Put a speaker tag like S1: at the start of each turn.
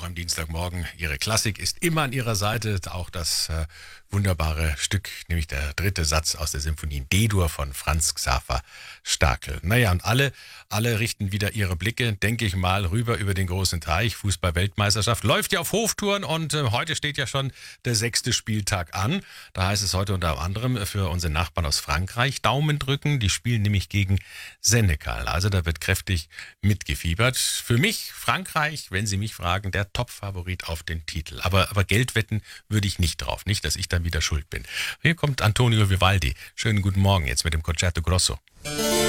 S1: am Dienstagmorgen. Ihre Klassik ist immer an Ihrer Seite. Auch das wunderbare Stück, nämlich der dritte Satz aus der Symphonie D-Dur von Franz Xaver Starkel. Naja, und alle richten wieder ihre Blicke, denke ich mal, rüber über den großen Teich. Fußball-Weltmeisterschaft läuft ja auf Hoftouren und heute steht ja schon der 6. Spieltag an. Da heißt es heute unter anderem für unsere Nachbarn aus Frankreich Daumen drücken. Die spielen nämlich gegen Senegal. Also da wird kräftig mitgefiebert. Für mich Frankreich, wenn Sie mich fragen, der Top-Favorit auf den Titel. Aber Geld wetten würde ich nicht drauf. Nicht, dass ich dann wieder schuld bin. Hier kommt Antonio Vivaldi. Schönen guten Morgen jetzt mit dem Concerto Grosso.